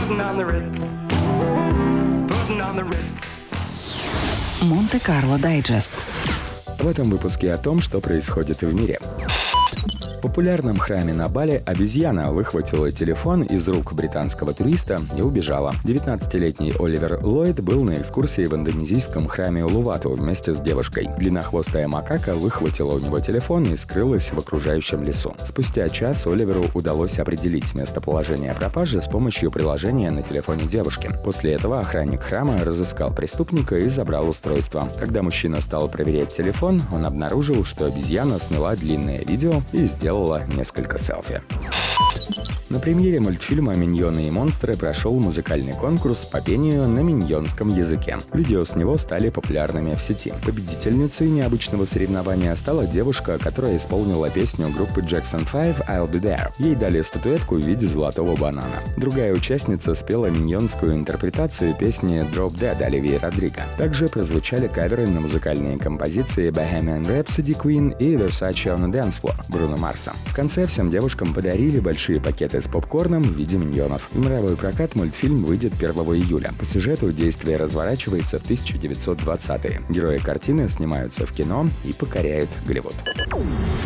Putting on the Ritz. Putting on the Ritz. Монте-Карло Дайджест. В этом выпуске о том, что происходит в мире. В популярном храме на Бали обезьяна выхватила телефон из рук британского туриста и убежала. 19-летний Оливер Ллойд был на экскурсии в индонезийском храме Улувату вместе с девушкой. Длиннохвостая макака выхватила у него телефон и скрылась в окружающем лесу. Спустя час Оливеру удалось определить местоположение пропажи с помощью приложения на телефоне девушки. После этого охранник храма разыскал преступника и забрал устройство. Когда мужчина стал проверять телефон, он обнаружил, что обезьяна сняла длинное видео и сделала несколько селфи. На премьере мультфильма «Миньоны и монстры» прошел музыкальный конкурс по пению на миньонском языке. Видео с него стали популярными в сети. Победительницей необычного соревнования стала девушка, которая исполнила песню группы Jackson 5 «I'll Be There». Ей дали статуэтку в виде золотого банана. Другая участница спела миньонскую интерпретацию песни «Drop Dead» Оливии Родриго. Также прозвучали каверы на музыкальные композиции «Bohemian Rhapsody» Queen и «Versace on the Dance Floor» Бруно Марса. В конце всем девушкам подарили большие пакеты с попкорном в виде миньонов. В мировой прокат мультфильм выйдет 1 июля. По сюжету действие разворачивается в 1920-е. Герои картины снимаются в кино и покоряют Голливуд.